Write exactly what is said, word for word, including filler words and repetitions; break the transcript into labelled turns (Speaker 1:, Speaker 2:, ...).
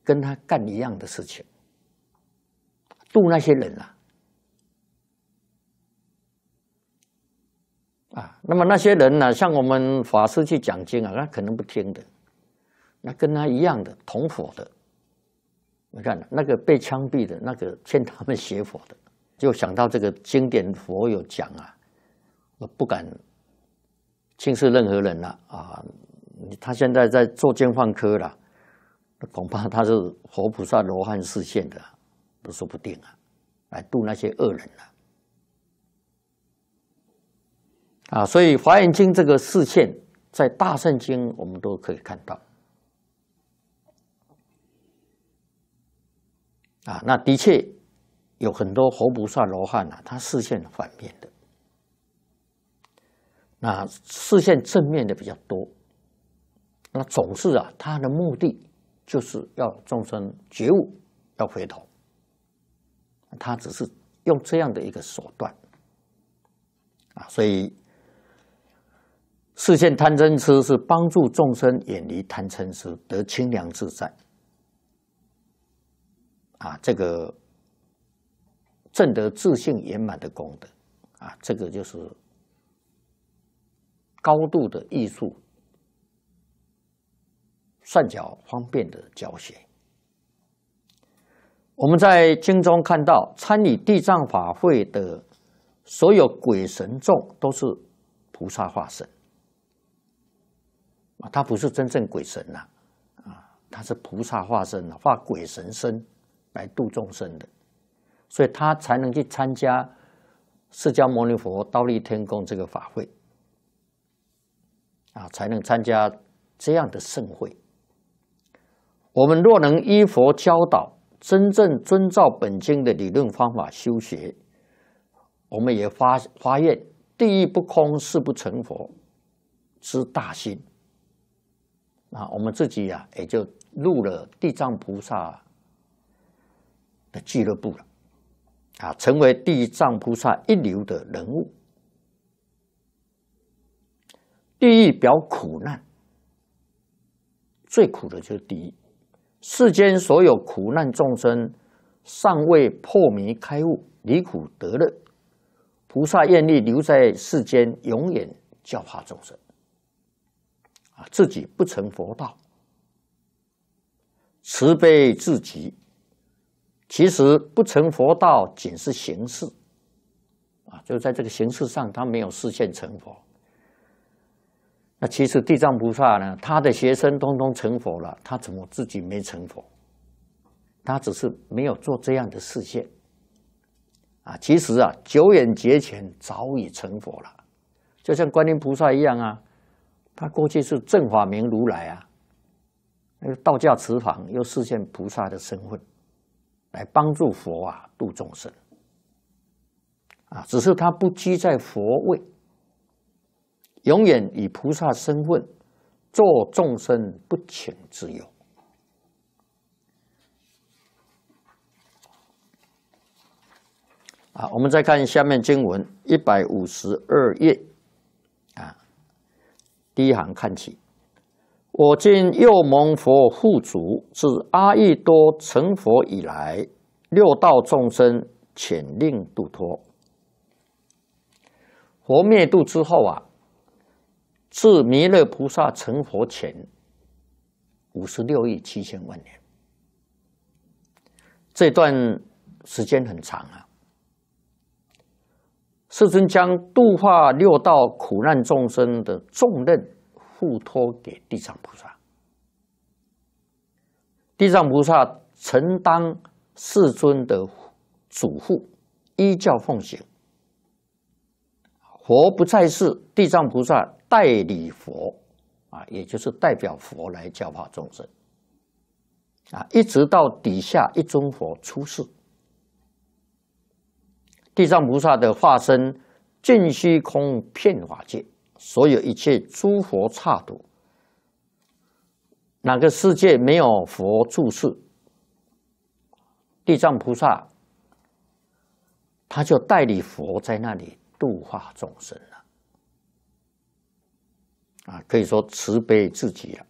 Speaker 1: 跟他干一样的事情，度那些人啊。啊，那么那些人呢、啊，像我们法师去讲经啊，他可能不听的，那跟他一样的同佛的，你看那个被枪毙的那个劝他们学佛的，就想到这个经典佛有讲啊，我不敢轻视任何人了 啊, 啊，他现在在做监犯科了，恐怕他是佛菩萨罗汉示现的，都说不定啊，来度那些恶人啊。啊，所以《华严经》这个示现，在大乘经我们都可以看到。啊，那的确有很多佛菩萨罗汉啊，他示现反面的，那示现正面的比较多。那总是啊，他的目的就是要众生觉悟，要回头。他只是用这样的一个手段啊，所以。示现贪嗔痴是帮助众生远离贪嗔痴，得清凉自在。啊，这个证得自性圆满的功德，啊，这个就是高度的艺术，善巧方便的教学。我们在经中看到，参与地藏法会的所有鬼神众都是菩萨化身。啊，他不是真正鬼神呐、啊，啊，他是菩萨化身、啊，化鬼神身来度众生的，所以他才能去参加释迦牟尼佛忉利天宫这个法会，啊，才能参加这样的盛会。我们若能依佛教导，真正遵照本经的理论方法修学，我们也发发愿地狱不空，誓不成佛之大心。啊，我们自己呀、啊，也就入了地藏菩萨的俱乐部了，啊，成为地藏菩萨一流的人物。地狱表苦难，最苦的就是地狱。世间所有苦难众生，尚未破迷开悟，离苦得乐，菩萨愿意留在世间，永远教化众生。自己不成佛道，慈悲至极。其实不成佛道，仅是形式啊，就在这个形式上，他没有示现成佛。那其实地藏菩萨呢，他的学生通通成佛了，他怎么自己没成佛？他只是没有做这样的示现啊。其实啊，久远劫前早已成佛了，就像观音菩萨一样啊。他过去是正法明如来啊，那个道驾慈航又示现菩萨的身份，来帮助佛啊度众生啊，只是他不居在佛位，永远以菩萨身份做众生不请之忧。啊，我们再看下面经文一百五十二页啊。第一行看起，我今又蒙佛护主，自阿逸多成佛以来，六道众生遣令度脱。佛灭度之后啊，自弥勒菩萨成佛前五十六亿七千万年，这段时间很长啊。世尊将度化六道苦难众生的重任付托给地藏菩萨，地藏菩萨承当世尊的主护，依教奉行。佛不在世，地藏菩萨代理佛啊，也就是代表佛来教化众生啊，一直到底下一尊佛出世。地藏菩萨的化身尽虚空遍法界，所有一切诸佛刹土，哪个世界没有佛住世，地藏菩萨他就代理佛在那里度化众生了，啊，可以说慈悲至极了。